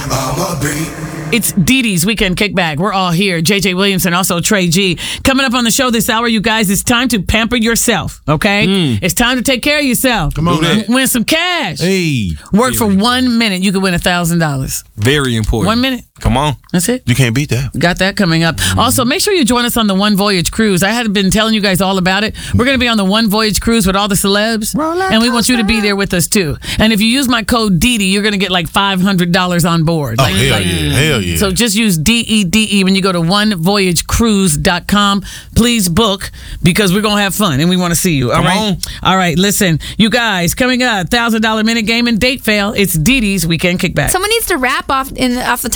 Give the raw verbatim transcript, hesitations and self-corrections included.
It's Dee Dee's Weekend Kickback. We're all here. J J Williamson, also Trey G. Coming up on the show this hour, you guys, it's time to pamper yourself, okay? Mm. It's time to take care of yourself. Come on, man. Win some cash. Hey. Work for one minute. You could win one thousand dollars. Very important. One minute. Come on. That's it. You can't beat that. Got that coming up. Mm-hmm. Also, make sure you join us on the One Voyage Cruise. I had been telling you guys all about it. We're going to be on the One Voyage Cruise with all the celebs. And we want you to be there with us, too. And if you use my code D D, you're going to get like five hundred dollars on board. Oh, like, hell like, yeah. Hell yeah. So just use D E D E when you go to one voyage cruise dot com. Please book because we're going to have fun and we want to see you. All Come right? on. All right, listen. You guys, coming up, one thousand dollars minute game and date fail. It's Dee Dee's Weekend Kickback. Someone needs to rap off in off the